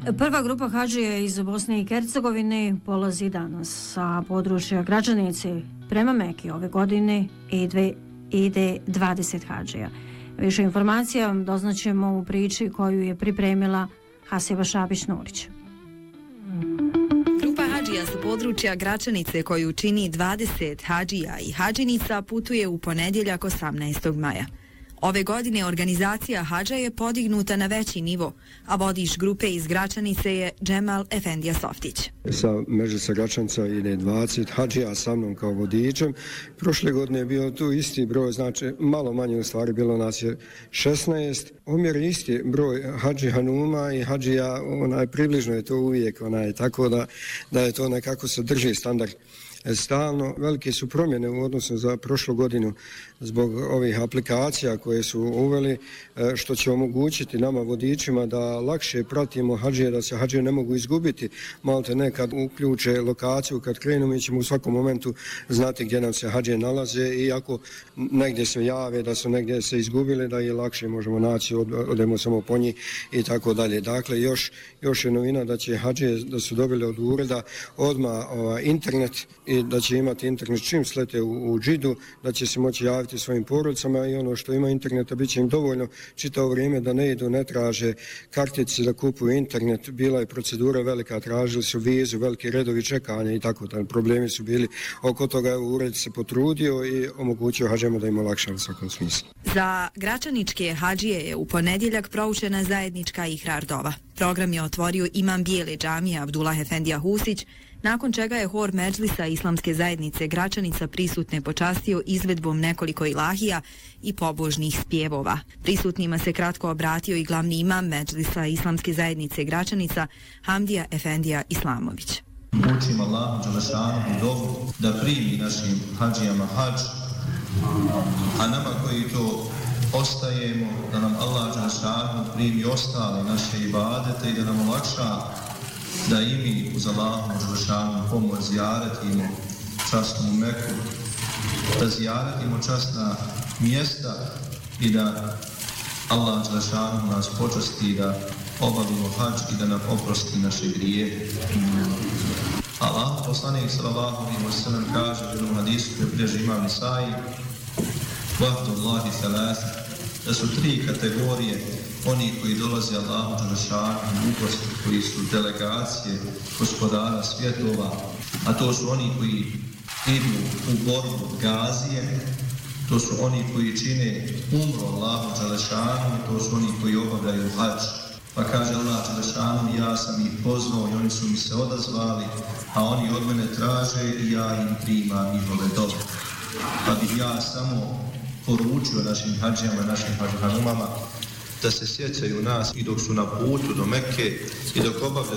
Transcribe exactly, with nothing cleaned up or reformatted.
Prva grupa hadžija iz Bosne i Hercegovine polazi danas sa područja Gračanice prema Meki. Ove godine ide, ide dvadeset hadžija. Više informacija doznaćemo u priči koju je pripremila Hasiba Šabić-Nurić. Grupa hadžija sa područja Gračanice koju čini dvadeset hadžija i hadžinica putuje u ponedjeljak osamnaestog maja. Ove godine organizacija hadža je podignuta na veći nivo, a vodič grupe iz Gračanice je Džemal Efendija Softić. Sa Medžlisa Gračanica ide dvadeset hadžija sa mnom kao vodičem. Prošle godine je bio tu isti broj, znači malo manje u stvari, bilo nas je šesnaest. Omjer je isti broj hadži hanuma i hadžija, onaj, približno je to uvijek, onaj, tako da, da je to nekako se drži standard. Stalno velike su promjene u odnosu za prošlu godinu zbog ovih aplikacija koje su uveli, što će omogućiti nama vodičima da lakše pratimo hadžije, da se hadžije ne mogu izgubiti. Malo te nekad uključe lokaciju, kad krenu mi ćemo u svakom momentu znati gdje nam se hadžije nalaze i ako negdje se jave da su negdje se izgubili, da je lakše možemo naći, odemo samo po njih i tako dalje. Dakle, još, još je novina da će hadžije, da su dobili od ureda odmah ovaj, internet i da će imati internet čim slete u, u džidu, da će se moći javiti svojim porodicama i ono što ima interneta bit će im dovoljno čitavo vrijeme da ne idu, ne traže kartice da kupuju internet. Bila je procedura velika, tražili su vizu, veliki redovi čekanja i tako da problemi su bili. Oko toga ured se potrudio i omogućio hadžijama da im olakša u svakom smislu. Za gračaničke hadžije je u ponedjeljak proučena zajednička ihrar dova. Program je otvorio imam Bijele džamije Abdullah Efendija Husić, nakon čega je hor Medžlisa Islamske zajednice Gračanica prisutne počastio izvedbom nekoliko ilahija i pobožnih spjevova. Prisutnima se kratko obratio i glavni imam Medžlisa Islamske zajednice Gračanica Hamdija Efendija Islamović. Učim Allahu dželešanu dovu da primi našim hadžijama hadž, a nama koji to ostajemo, da nam Allah dželešanu primi ostale naše ibadete i da nam olakša da i mi uz Allahom dželešanu pomoć zijaretimo časnu Meku, da zijaretimo časna mjesta i da Allah dželešanu nas počasti da obavimo hadž i da nam oprosti naše grijehe. Allah poslanik sallallahu alejhi ve sellem kaže u jednom hadisu koji bilježi imam Nisai: "Vafdullahi thalatha", da su tri kategorije oni koji dolaze Allahu dželešanu u ugost, koji su delegacije gospodara svjetova, a to su oni koji idu u borbu gazije, to su oni koji čine umru Allahu dželešanu, to su oni koji obavljaju hadž. Pa kaže Allah dželešanu: ja sam ih pozvao i oni su mi se odazvali, a oni od mene traže i ja im primam njihove dove. Pa bih ja samo poručio našim hadžijama, našim hadžhanumama da se sjećaju nas i dok su na putu do Mekke i dok obavljaju